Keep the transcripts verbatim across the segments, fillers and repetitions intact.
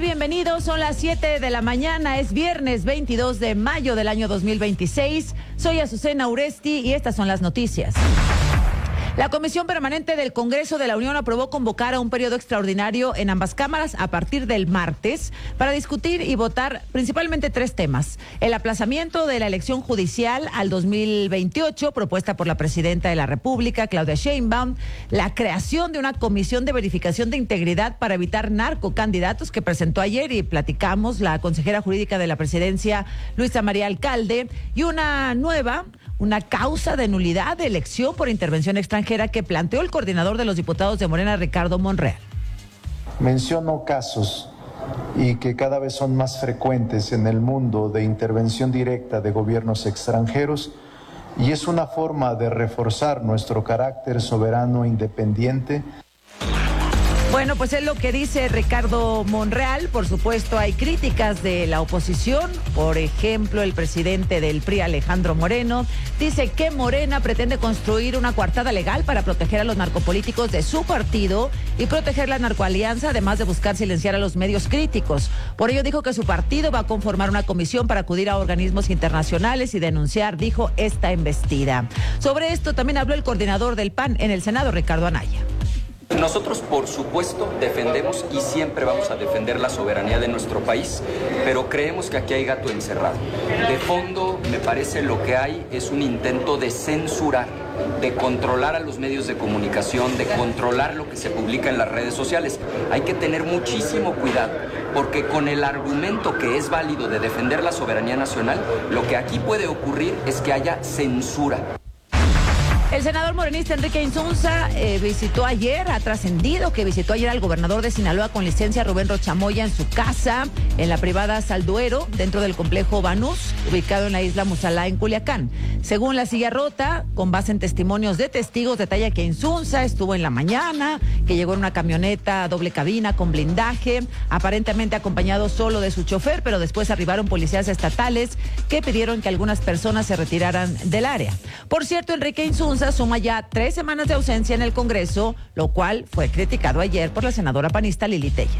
tal? Bienvenidos, son las siete de la mañana, es viernes veintidós de mayo del año dos mil veintiséis. Soy Azucena Uresti y estas son las noticias. La Comisión Permanente del Congreso de la Unión aprobó convocar a un periodo extraordinario en ambas cámaras a partir del martes para discutir y votar principalmente tres temas. El aplazamiento de la elección judicial al dos mil veintiocho, propuesta por la presidenta de la República, Claudia Sheinbaum, la creación de una comisión de verificación de integridad para evitar narcocandidatos que presentó ayer y platicamos la consejera jurídica de la presidencia, Luisa María Alcalde, y una nueva... una causa de nulidad de elección por intervención extranjera que planteó el coordinador de los diputados de Morena, Ricardo Monreal. Menciono casos y que cada vez son más frecuentes en el mundo de intervención directa de gobiernos extranjeros y es una forma de reforzar nuestro carácter soberano e independiente. Bueno, pues es lo que dice Ricardo Monreal. Por supuesto, hay críticas de la oposición. Por ejemplo, el presidente del P R I, Alejandro Moreno, dice que Morena pretende construir una coartada legal para proteger a los narcopolíticos de su partido y proteger la narcoalianza, además de buscar silenciar a los medios críticos. Por ello dijo que su partido va a conformar una comisión para acudir a organismos internacionales y denunciar, dijo, esta embestida. Sobre esto también habló el coordinador del P A N en el Senado, Ricardo Anaya. Nosotros, por supuesto, defendemos y siempre vamos a defender la soberanía de nuestro país, pero creemos que aquí hay gato encerrado. De fondo, me parece lo que hay es un intento de censurar, de controlar a los medios de comunicación, de controlar lo que se publica en las redes sociales. Hay que tener muchísimo cuidado, porque con el argumento que es válido de defender la soberanía nacional, lo que aquí puede ocurrir es que haya censura. El senador morenista Enrique Insunza eh, visitó ayer, ha trascendido que visitó ayer al gobernador de Sinaloa con licencia, Rubén Rocha Moya, en su casa, en la privada Salduero, dentro del complejo Banús, ubicado en la isla Mussalá, en Culiacán. Según La Silla Rota, con base en testimonios de testigos, detalla que Insunza estuvo en la mañana, que llegó en una camioneta doble cabina con blindaje, aparentemente acompañado solo de su chofer, pero después arribaron policías estatales que pidieron que algunas personas se retiraran del área. Por cierto, Enrique Insunza suma ya tres semanas de ausencia en el Congreso, lo cual fue criticado ayer por la senadora panista Lili Telles.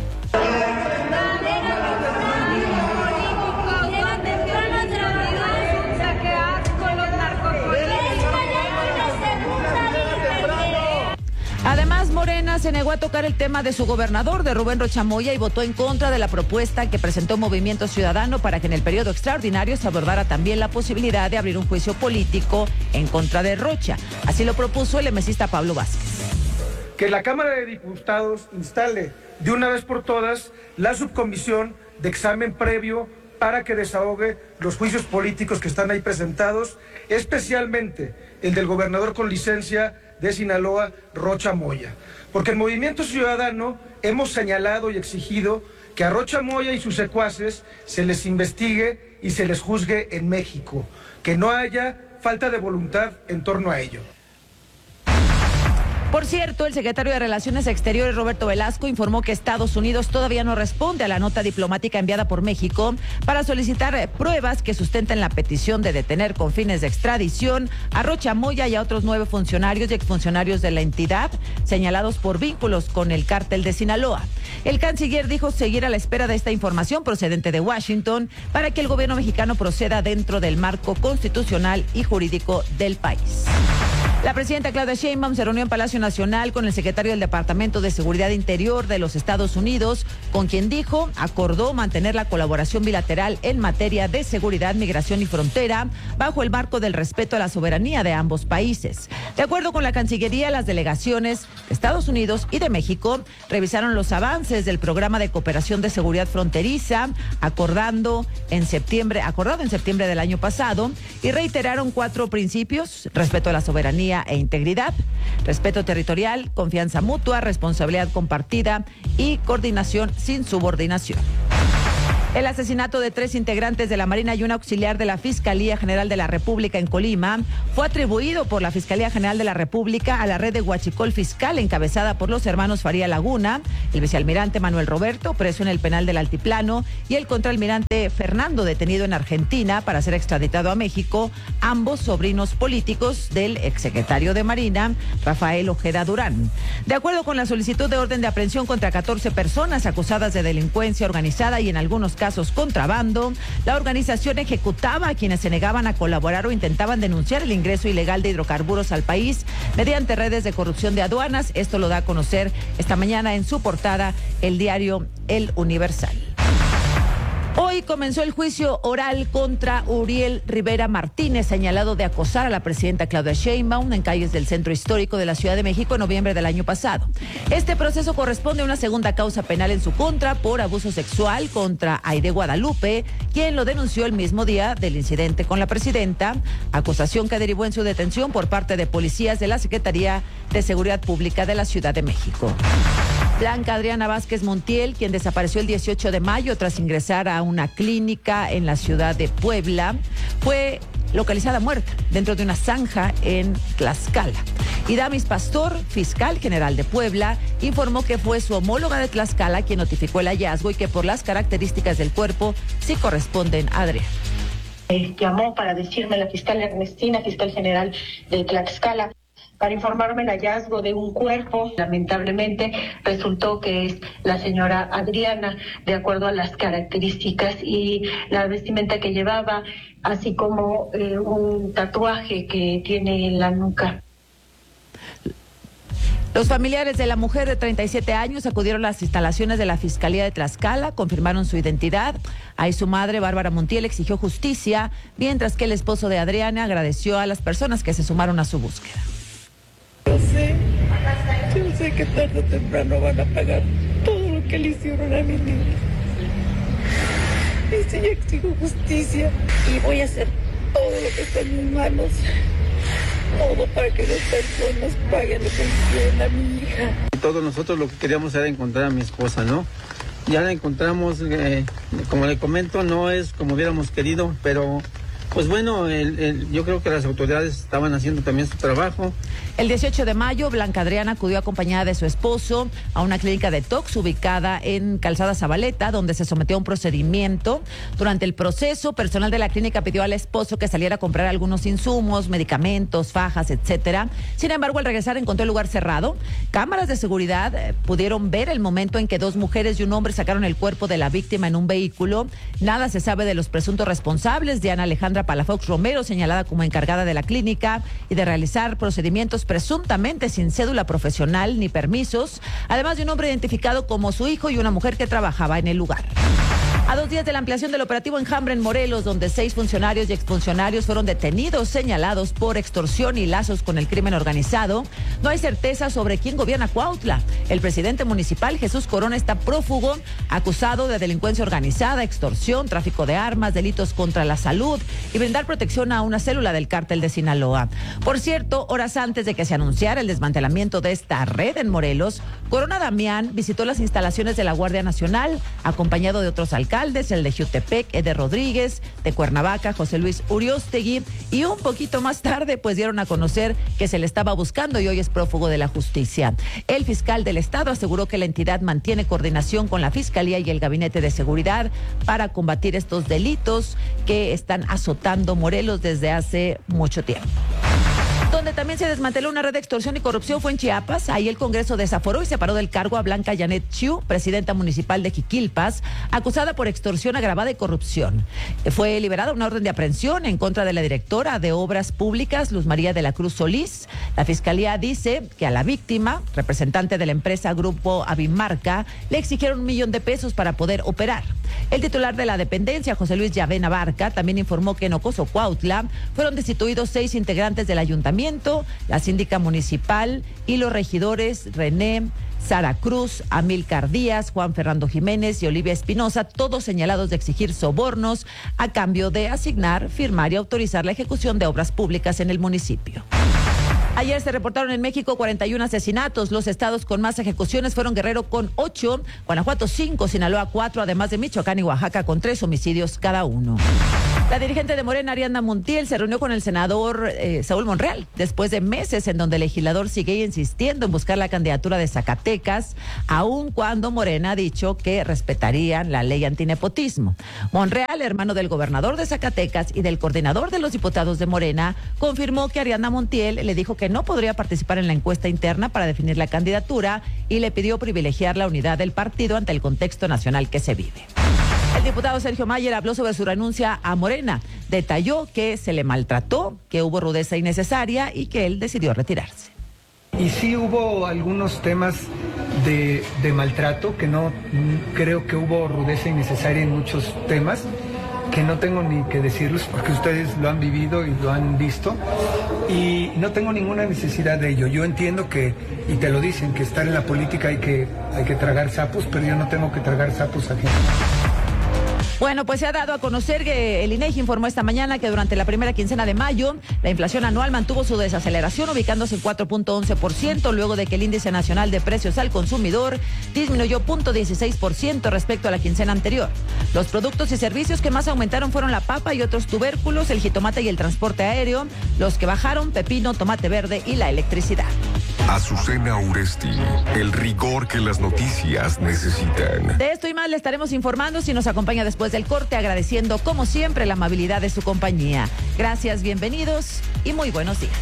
Además, Morena se negó a tocar el tema de su gobernador, de Rubén Rocha Moya, y votó en contra de la propuesta que presentó Movimiento Ciudadano para que en el periodo extraordinario se abordara también la posibilidad de abrir un juicio político en contra de Rocha. Así lo propuso el emesista Pablo Vázquez. Que la Cámara de Diputados instale de una vez por todas la subcomisión de examen previo para que desahogue los juicios políticos que están ahí presentados, especialmente el del gobernador con licencia de Sinaloa, Rocha Moya. Porque en Movimiento Ciudadano hemos señalado y exigido que a Rocha Moya y sus secuaces se les investigue y se les juzgue en México, que no haya falta de voluntad en torno a ello. Por cierto, el secretario de Relaciones Exteriores, Roberto Velasco, informó que Estados Unidos todavía no responde a la nota diplomática enviada por México para solicitar pruebas que sustenten la petición de detener con fines de extradición a Rocha Moya y a otros nueve funcionarios y exfuncionarios de la entidad señalados por vínculos con el cártel de Sinaloa. El canciller dijo seguir a la espera de esta información procedente de Washington para que el gobierno mexicano proceda dentro del marco constitucional y jurídico del país. La presidenta Claudia Sheinbaum se reunió en Palacio Nacional con el secretario del Departamento de Seguridad Interior de los Estados Unidos, con quien dijo acordó mantener la colaboración bilateral en materia de seguridad, migración y frontera, bajo el marco del respeto a la soberanía de ambos países. De acuerdo con la Cancillería, las delegaciones de Estados Unidos y de México revisaron los avances del programa de cooperación de seguridad fronteriza, acordando en septiembre, acordado en septiembre del año pasado, y reiteraron cuatro principios: respeto a la soberanía e integridad, respeto territorial, confianza mutua, responsabilidad compartida y coordinación sin subordinación. El asesinato de tres integrantes de la Marina y un auxiliar de la Fiscalía General de la República en Colima fue atribuido por la Fiscalía General de la República a la red de Huachicol Fiscal encabezada por los hermanos Faría Laguna, el vicealmirante Manuel Roberto, preso en el penal del Altiplano, y el contraalmirante Fernando, detenido en Argentina para ser extraditado a México, ambos sobrinos políticos del exsecretario de Marina, Rafael Ojeda Durán. De acuerdo con la solicitud de orden de aprehensión contra catorce personas acusadas de delincuencia organizada y en algunos casos contrabando, la organización ejecutaba a quienes se negaban a colaborar o intentaban denunciar el ingreso ilegal de hidrocarburos al país mediante redes de corrupción de aduanas. Esto lo da a conocer esta mañana en su portada el diario El Universal. Hoy comenzó el juicio oral contra Uriel Rivera Martínez, señalado de acosar a la presidenta Claudia Sheinbaum en calles del centro histórico de la Ciudad de México en noviembre del año pasado. Este proceso corresponde a una segunda causa penal en su contra por abuso sexual contra Aide Guadalupe, quien lo denunció el mismo día del incidente con la presidenta, acusación que derivó en su detención por parte de policías de la Secretaría de Seguridad Pública de la Ciudad de México. Blanca Adriana Vázquez Montiel, quien desapareció el dieciocho de mayo tras ingresar a una clínica en la ciudad de Puebla, fue localizada muerta dentro de una zanja en Tlaxcala. Y Damis Pastor, fiscal general de Puebla, informó que fue su homóloga de Tlaxcala quien notificó el hallazgo y que por las características del cuerpo sí corresponden a Adrián. Eh, llamó para decirme la fiscal Ernestina, fiscal general de Tlaxcala, para informarme el hallazgo de un cuerpo. Lamentablemente resultó que es la señora Adriana, de acuerdo a las características y la vestimenta que llevaba, así como eh, un tatuaje que tiene en la nuca. Los familiares de la mujer de treinta y siete años acudieron a las instalaciones de la Fiscalía de Tlaxcala, confirmaron su identidad. Ahí su madre, Bárbara Montiel, exigió justicia, mientras que el esposo de Adriana agradeció a las personas que se sumaron a su búsqueda. Yo sé, yo sé que tarde o temprano van a pagar todo lo que le hicieron a mi niña. Y sí, yo exijo justicia y voy a hacer todo lo que está en mis manos, todo para que las personas paguen lo que hicieron a mi hija. Todos nosotros lo que queríamos era encontrar a mi esposa, ¿no? Ya la encontramos, eh, como le comento, no es como hubiéramos querido, pero pues bueno, el, el, yo creo que las autoridades estaban haciendo también su trabajo. El dieciocho de mayo, Blanca Adriana acudió acompañada de su esposo a una clínica de tox ubicada en Calzada Zabaleta, donde se sometió a un procedimiento. Durante el proceso, personal de la clínica pidió al esposo que saliera a comprar algunos insumos, medicamentos, fajas, etcétera. Sin embargo, al regresar encontró el lugar cerrado. Cámaras de seguridad eh, pudieron ver el momento en que dos mujeres y un hombre sacaron el cuerpo de la víctima en un vehículo. Nada se sabe de los presuntos responsables. Diana Alejandra Palafox Romero, señalada como encargada de la clínica y de realizar procedimientos presuntamente sin cédula profesional ni permisos, además de un hombre identificado como su hijo y una mujer que trabajaba en el lugar. A dos días de la ampliación del operativo Enjambre en Morelos, donde seis funcionarios y exfuncionarios fueron detenidos señalados por extorsión y lazos con el crimen organizado, no hay certeza sobre quién gobierna Cuautla. El presidente municipal, Jesús Corona, está prófugo, acusado de delincuencia organizada, extorsión, tráfico de armas, delitos contra la salud y brindar protección a una célula del cártel de Sinaloa. Por cierto, horas antes de que se anunciara el desmantelamiento de esta red en Morelos, Corona Damián visitó las instalaciones de la Guardia Nacional, acompañado de otros alcaldes, el de Jutepec, Eder Rodríguez, de Cuernavaca, José Luis Uriostegui, y un poquito más tarde pues dieron a conocer que se le estaba buscando y hoy es prófugo de la justicia. El fiscal del estado aseguró que la entidad mantiene coordinación con la Fiscalía y el Gabinete de Seguridad para combatir estos delitos que están azotando Morelos desde hace mucho tiempo. Donde también se desmanteló una red de extorsión y corrupción fue en Chiapas. Ahí el Congreso desaforó y separó del cargo a Blanca Janet Chiu, presidenta municipal de Jiquilpas, acusada por extorsión agravada y corrupción. Fue liberada una orden de aprehensión en contra de la directora de Obras Públicas, Luz María de la Cruz Solís. La Fiscalía dice que a la víctima, representante de la empresa Grupo Avimarca, le exigieron un millón de pesos para poder operar. El titular de la dependencia, José Luis Llavena Barca, también informó que en Ocoso, Cuautla, fueron destituidos seis integrantes del ayuntamiento, la síndica municipal y los regidores René, Sara Cruz, Amílcar Díaz, Juan Fernando Jiménez y Olivia Espinosa, todos señalados de exigir sobornos a cambio de asignar, firmar y autorizar la ejecución de obras públicas en el municipio. Ayer se reportaron en México cuarenta y uno asesinatos. Los estados con más ejecuciones fueron Guerrero con ocho, Guanajuato cinco, Sinaloa cuatro, además de Michoacán y Oaxaca con tres homicidios cada uno. La dirigente de Morena, Ariadna Montiel, se reunió con el senador eh, Saúl Monreal después de meses en donde el legislador sigue insistiendo en buscar la candidatura de Zacatecas, aun cuando Morena ha dicho que respetarían la ley antinepotismo. Monreal, hermano del gobernador de Zacatecas y del coordinador de los diputados de Morena, confirmó que Ariadna Montiel le dijo que no podría participar en la encuesta interna para definir la candidatura y le pidió privilegiar la unidad del partido ante el contexto nacional que se vive. El diputado Sergio Mayer habló sobre su renuncia a Morena. Detalló que se le maltrató, que hubo rudeza innecesaria y que él decidió retirarse. Y sí hubo algunos temas de, de maltrato, que no creo que hubo rudeza innecesaria en muchos temas, que no tengo ni que decirlos porque ustedes lo han vivido y lo han visto, y no tengo ninguna necesidad de ello. Yo entiendo que, y te lo dicen, que estar en la política hay que, hay que tragar sapos, pero yo no tengo que tragar sapos ajenos. Bueno, pues se ha dado a conocer que el INEGI informó esta mañana que durante la primera quincena de mayo, la inflación anual mantuvo su desaceleración, ubicándose en cuatro punto once por ciento, luego de que el índice nacional de precios al consumidor disminuyó cero punto dieciséis por ciento respecto a la quincena anterior. Los productos y servicios que más aumentaron fueron la papa y otros tubérculos, el jitomate y el transporte aéreo. Los que bajaron, pepino, tomate verde y la electricidad. Azucena Uresti, el rigor que las noticias necesitan. De esto y más le estaremos informando si nos acompaña después del corte, agradeciendo como siempre la amabilidad de su compañía. Gracias, bienvenidos y muy buenos días.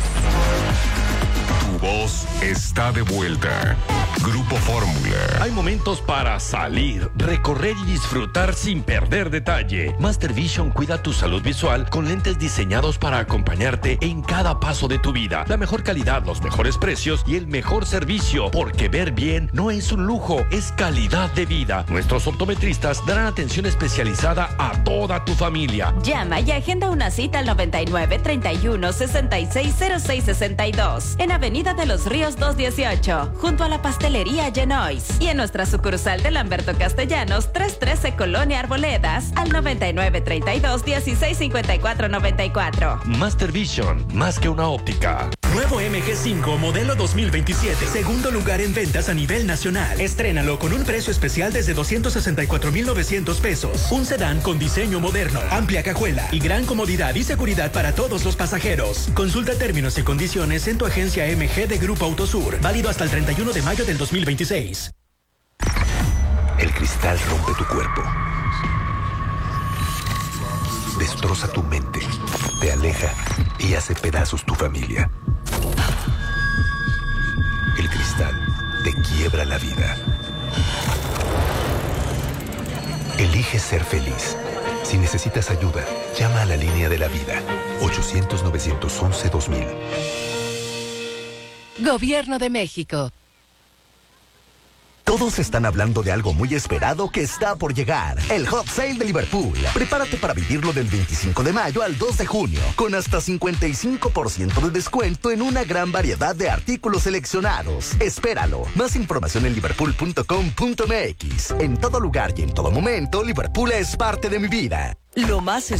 Tu voz está de vuelta. Grupo Fórmula. Hay momentos para salir, recorrer y disfrutar sin perder detalle. Master Vision cuida tu salud visual con lentes diseñados para acompañarte en cada paso de tu vida. La mejor calidad, los mejores precios y el mejor servicio, porque ver bien no es un lujo, es calidad de vida. Nuestros optometristas darán atención especializada a toda tu familia. Llama y agenda una cita al noventa y nueve, treinta y uno, sesenta y seis, cero seis sesenta y dos en Avenida de los Ríos doscientos dieciocho, junto a la pastelería Genois, y en nuestra sucursal de Lamberto Castellanos, trescientos trece Colonia Arboledas, al noventa y nueve, treinta y dos, dieciséis, cincuenta y cuatro, noventa y cuatro. Master Vision, más que una óptica. Nuevo M G cinco modelo dos mil veintisiete. Segundo lugar en ventas a nivel nacional. Estrénalo con un precio especial desde doscientos sesenta y cuatro mil novecientos pesos. Un sedán con diseño moderno, amplia cajuela y gran comodidad y seguridad para todos los pasajeros. Consulta términos y condiciones en tu agencia M G de Grupo Autosur. Válido hasta el treinta y uno de mayo del dos mil veintiséis. El cristal rompe tu cuerpo. Destroza tu mente. Te aleja y hace pedazos tu familia. El cristal te quiebra la vida. Elige ser feliz. Si necesitas ayuda, llama a la línea de la vida. ochocientos, novecientos once, dos mil. Gobierno de México. Todos están hablando de algo muy esperado que está por llegar. El Hot Sale de Liverpool. Prepárate para vivirlo del veinticinco de mayo al dos de junio, con hasta cincuenta y cinco por ciento de descuento en una gran variedad de artículos seleccionados. Espéralo. Más información en liverpool punto com punto m x. En todo lugar y en todo momento, Liverpool es parte de mi vida. Lo más